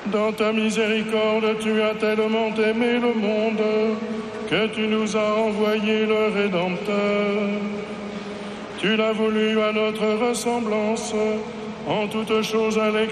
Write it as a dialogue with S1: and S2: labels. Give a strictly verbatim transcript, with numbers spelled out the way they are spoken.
S1: Dans ta miséricorde, tu as tellement aimé le monde que tu nous as envoyé le Rédempteur. Tu l'as voulu à notre ressemblance, en toutes choses à l'excellence